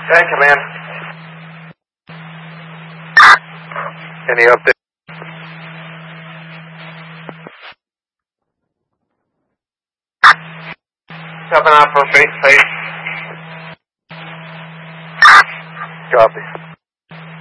Thank you, man. Any update? Stepping out for face-to-face. Copy.